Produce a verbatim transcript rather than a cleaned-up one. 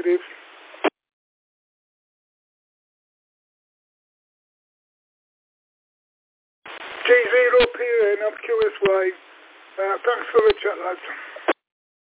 Liv. G zero P N up Q S Y. Uh, thanks for the chat, lads.